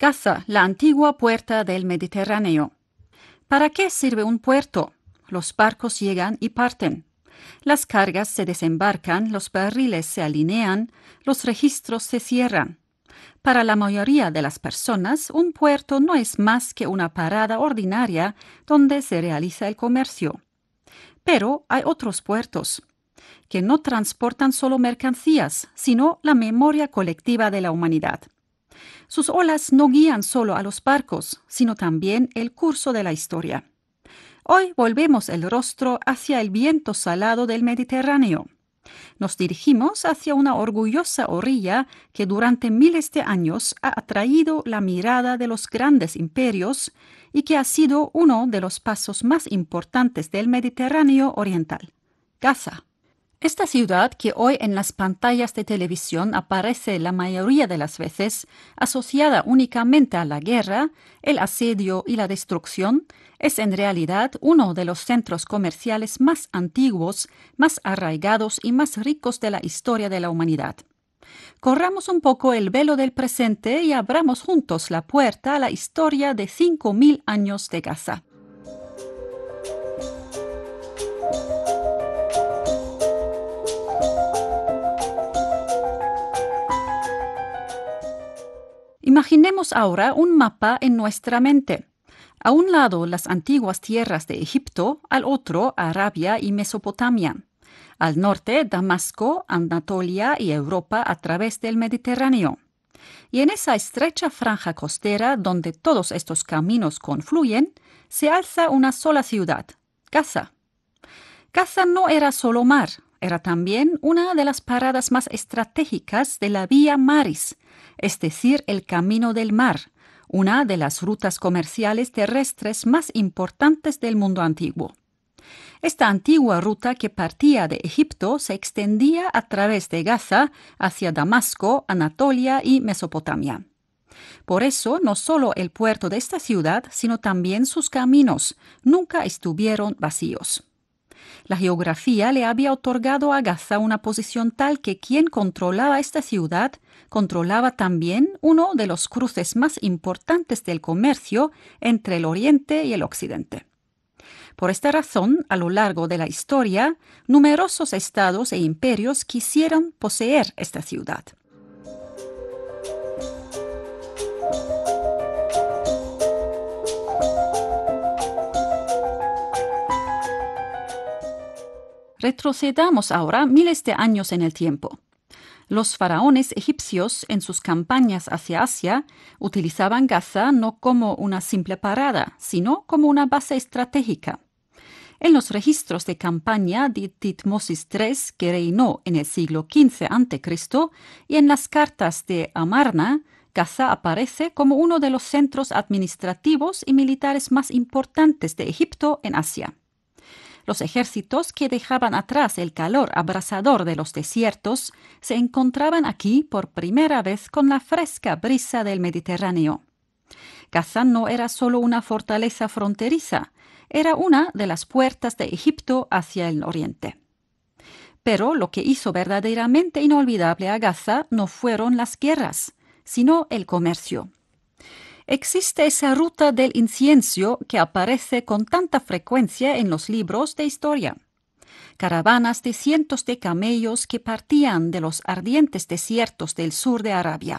Gaza, la antigua puerta del Mediterráneo. ¿Para qué sirve un puerto? Los barcos llegan y parten. Las cargas se desembarcan, los barriles se alinean, los registros se cierran. Para la mayoría de las personas, un puerto no es más que una parada ordinaria donde se realiza el comercio. Pero hay otros puertos que no transportan solo mercancías, sino la memoria colectiva de la humanidad. Sus olas no guían solo a los barcos, sino también el curso de la historia. Hoy volvemos el rostro hacia el viento salado del Mediterráneo. Nos dirigimos hacia una orgullosa orilla que durante miles de años ha atraído la mirada de los grandes imperios y que ha sido uno de los pasos más importantes del Mediterráneo oriental, Gaza. Esta ciudad, que hoy en las pantallas de televisión aparece la mayoría de las veces asociada únicamente a la guerra, el asedio y la destrucción, es en realidad uno de los centros comerciales más antiguos, más arraigados y más ricos de la historia de la humanidad. Corramos un poco el velo del presente y abramos juntos la puerta a la historia de 5.000 años de Gaza. Imaginemos ahora un mapa en nuestra mente. A un lado las antiguas tierras de Egipto, al otro Arabia y Mesopotamia. Al norte Damasco, Anatolia y Europa a través del Mediterráneo. Y en esa estrecha franja costera donde todos estos caminos confluyen, se alza una sola ciudad, Gaza. Gaza no era solo mar, era también una de las paradas más estratégicas de la Vía Maris, es decir, el Camino del Mar, una de las rutas comerciales terrestres más importantes del mundo antiguo. Esta antigua ruta que partía de Egipto se extendía a través de Gaza hacia Damasco, Anatolia y Mesopotamia. Por eso, no solo el puerto de esta ciudad, sino también sus caminos nunca estuvieron vacíos. La geografía le había otorgado a Gaza una posición tal que quien controlaba esta ciudad controlaba también uno de los cruces más importantes del comercio entre el Oriente y el Occidente. Por esta razón, a lo largo de la historia, numerosos estados e imperios quisieron poseer esta ciudad. Retrocedamos ahora miles de años en el tiempo. Los faraones egipcios, en sus campañas hacia Asia, utilizaban Gaza no como una simple parada, sino como una base estratégica. En los registros de campaña de Thutmosis III, que reinó en el siglo XV a.C., y en las cartas de Amarna, Gaza aparece como uno de los centros administrativos y militares más importantes de Egipto en Asia. Los ejércitos que dejaban atrás el calor abrasador de los desiertos se encontraban aquí por primera vez con la fresca brisa del Mediterráneo. Gaza no era solo una fortaleza fronteriza, era una de las puertas de Egipto hacia el oriente. Pero lo que hizo verdaderamente inolvidable a Gaza no fueron las guerras, sino el comercio. Existe esa ruta del incienso que aparece con tanta frecuencia en los libros de historia. Caravanas de cientos de camellos que partían de los ardientes desiertos del sur de Arabia.